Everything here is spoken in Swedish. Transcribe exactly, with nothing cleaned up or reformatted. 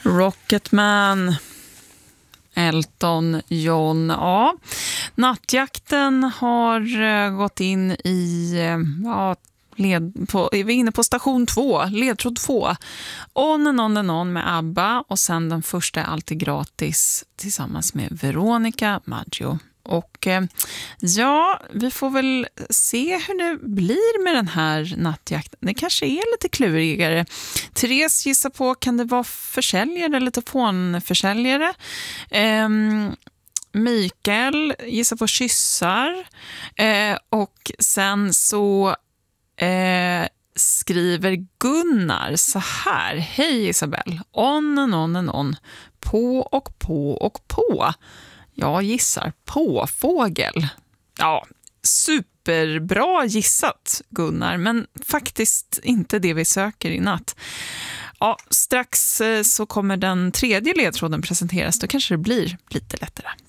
Rocketman, Elton John. Ja, nattjakten har uh, gått in i uh, ja, led på, är vi inne på station två, ledtråd två. On and on and on med ABBA, och sen den första är alltid gratis tillsammans med Veronica Maggio. Och eh, ja, vi får väl se hur det blir med den här nattjakten. Det kanske är lite klurigare. Therese gissar på, kan det vara försäljare eller telefonförsäljare? Eh, Mikael gissar på kyssar. Eh, och sen så eh, skriver Gunnar så här. Hej Isabel, on and on and on. På och på och på. Jag gissar på fågel. Ja, superbra gissat Gunnar, men faktiskt inte det vi söker i natt. Ja, strax så kommer den tredje ledtråden presenteras, då kanske det blir lite lättare.